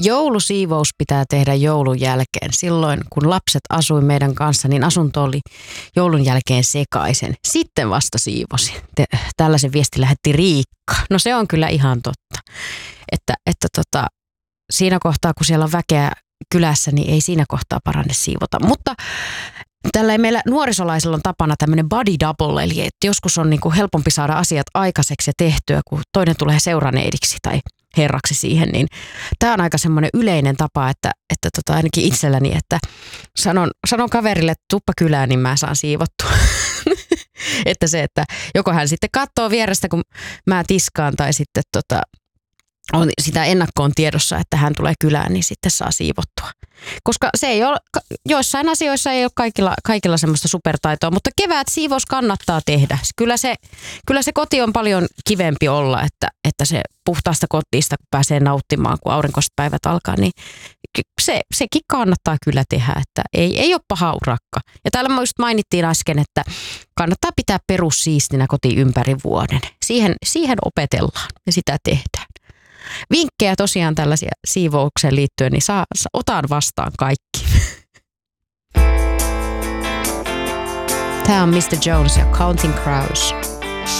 Joulusiivous pitää tehdä joulun jälkeen. Silloin kun lapset asui meidän kanssa, niin asunto oli joulun jälkeen sekaisen. Sitten vasta siivosin. Tällaisen viesti lähetti Riikka. No se on kyllä ihan totta. Että siinä kohtaa, kun siellä on väkeä kylässä, niin ei siinä kohtaa paranne siivota. Mutta tällä meillä nuorisolaisilla on tapana tämmöinen body double, eli että joskus on niin kuin helpompi saada asiat aikaiseksi ja tehtyä, kun toinen tulee seuraneidiksi tai herraksi siihen, niin tämä on aika semmoinen yleinen tapa, että ainakin itselläni, että sanon kaverille, että tuppa kylään, niin mä saan siivottua. Että se, että joko hän sitten katsoo vierestä, kun mä tiskaan, tai sitten on sitä ennakkoon tiedossa, että hän tulee kylään, niin sitten saa siivottua. Koska se ei ole, joissain asioissa ei ole kaikilla semmoista supertaitoa, mutta kevät siivous kannattaa tehdä. Kyllä se koti on paljon kivempi olla, että se puhtaasta kotista, kun pääsee nauttimaan, kun aurinkoiset päivät alkaa, niin sekin kannattaa kyllä tehdä, että ei ole paha urakka. Ja täällä just mainittiin äsken, että kannattaa pitää perussiistinä koti ympäri vuoden. Siihen opetellaan ja sitä tehdään. Vinkkejä tosiaan tällaisia siivoukseen liittyen, niin otan vastaan kaikki. Tämä on Mr. Jones ja Counting Crows.